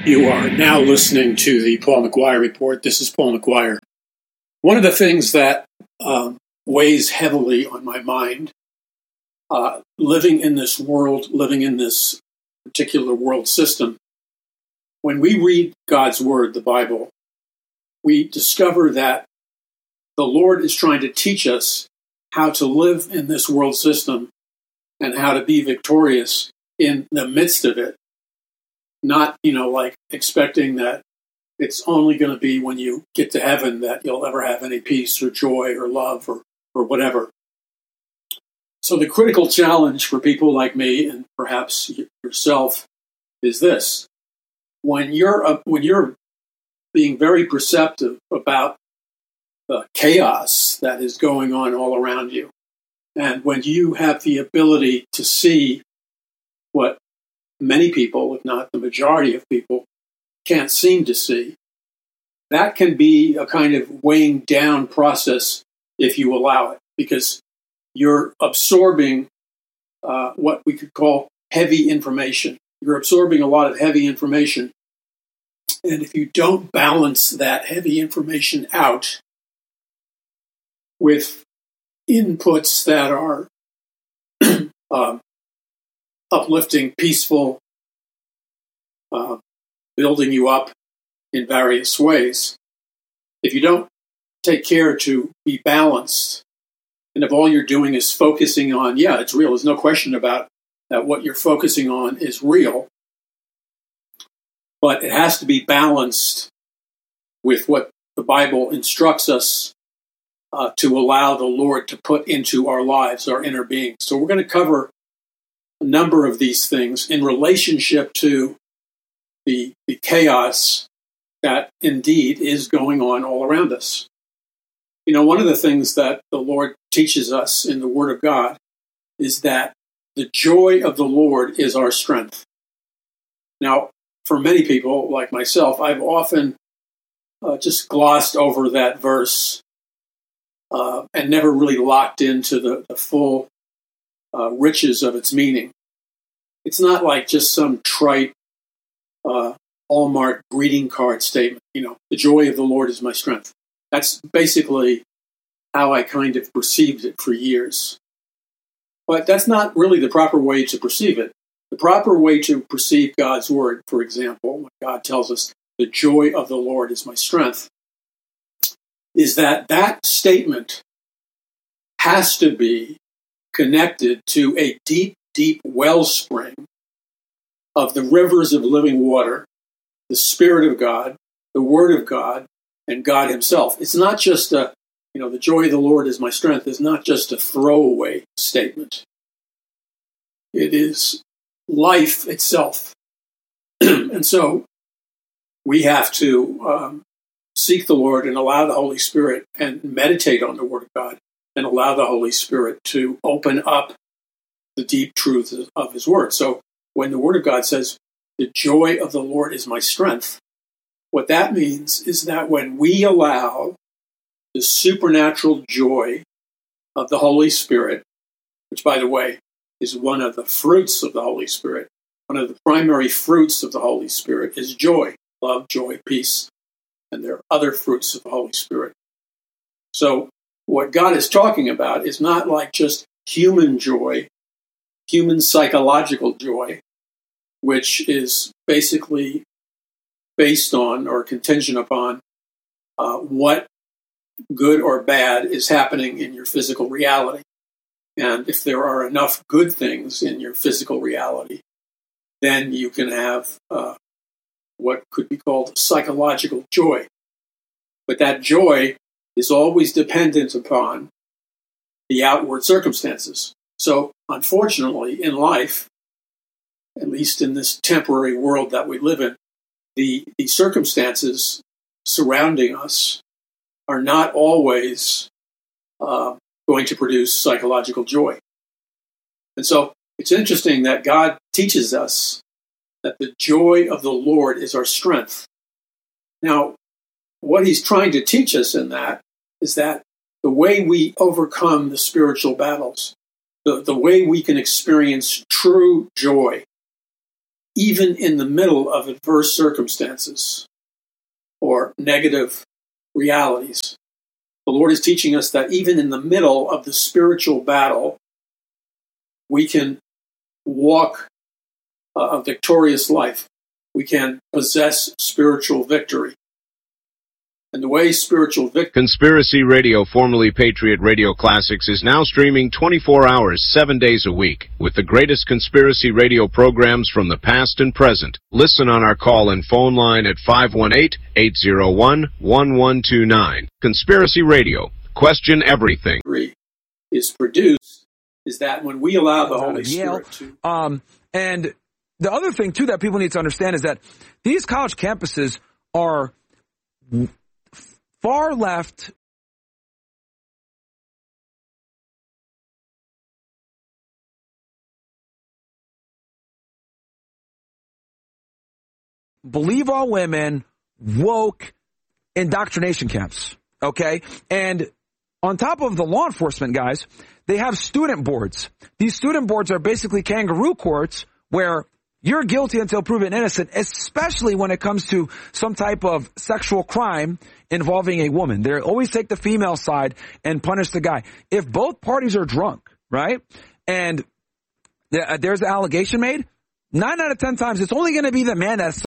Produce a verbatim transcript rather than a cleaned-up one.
You are now listening to the Paul McGuire Report. This is Paul McGuire. One of the things that um, weighs heavily on my mind, uh, living in this world, living in this particular world system, when we read God's Word, the Bible, we discover that the Lord is trying to teach us how to live in this world system and how to be victorious in the midst of it. Not, you know, like expecting that it's only going to be when you get to heaven that you'll ever have any peace or joy or love or, or whatever. So the critical challenge for people like me and perhaps yourself is this. When you're, uh, when you're being very perceptive about the chaos that is going on all around you, and when you have the ability to see what many people, if not the majority of people, can't seem to see, that can be a kind of weighing down process if you allow it, because you're absorbing uh, what we could call heavy information. You're absorbing a lot of heavy information, and if you don't balance that heavy information out with inputs that are um, uplifting, peaceful, uh, building you up in various ways. If you don't take care to be balanced, and if all you're doing is focusing on, yeah, it's real, there's no question about that what you're focusing on is real, but it has to be balanced with what the Bible instructs us uh, to allow the Lord to put into our lives, our inner being. So we're going to cover a number of these things in relationship to the, the chaos that indeed is going on all around us. You know, one of the things that the Lord teaches us in the Word of God is that the joy of the Lord is our strength. Now, for many people like myself, I've often uh, just glossed over that verse uh, and never really locked into the, the full Uh, riches of its meaning. It's not like just some trite uh, Hallmark greeting card statement. You know, the joy of the Lord is my strength. That's basically how I kind of perceived it for years. But that's not really the proper way to perceive it. The proper way to perceive God's Word, for example, when God tells us the joy of the Lord is my strength, is that that statement has to be connected to a deep, deep wellspring of the rivers of living water, the Spirit of God, the Word of God, and God Himself. It's not just a, you know, the joy of the Lord is my strength is not just a throwaway statement. It is life itself. And so we have to um, seek the Lord and allow the Holy Spirit and meditate on the Word of God, and allow the Holy Spirit to open up the deep truths of His Word. So when the Word of God says, the joy of the Lord is my strength, what that means is that when we allow the supernatural joy of the Holy Spirit, which, by the way, is one of the fruits of the Holy Spirit, one of the primary fruits of the Holy Spirit is joy, love, joy, peace, and there are other fruits of the Holy Spirit. So what God is talking about is not like just human joy, human psychological joy, which is basically based on or contingent upon uh, what good or bad is happening in your physical reality. And if there are enough good things in your physical reality, then you can have uh, what could be called psychological joy. But that joy is always dependent upon the outward circumstances. So, unfortunately, in life, at least in this temporary world that we live in, the, the circumstances surrounding us are not always uh, going to produce psychological joy. And so, it's interesting that God teaches us that the joy of the Lord is our strength. Now, what He's trying to teach us in that is that the way we overcome the spiritual battles, the, the way we can experience true joy, even in the middle of adverse circumstances or negative realities. The Lord is teaching us that even in the middle of the spiritual battle, we can walk a victorious life. We can possess spiritual victory. And the way spiritual victory... Conspiracy Radio, formerly Patriot Radio Classics, is now streaming twenty-four hours, seven days a week, with the greatest conspiracy radio programs from the past and present. Listen on our call and phone line at five one eight, eight zero one, one one two nine. Conspiracy Radio. Question everything. ...is produced is that when we allow the Holy Yale, Spirit to... Um, and the other thing, too, that people need to understand is that these college campuses are far left. Believe all women, woke indoctrination camps, okay? And on top of the law enforcement guys, they have student boards. These student boards are basically kangaroo courts where you're guilty until proven innocent, especially when it comes to some type of sexual crime involving a woman. They always take the female side and punish the guy. If both parties are drunk, right, and there's an allegation made, nine out of ten times it's only going to be the man that's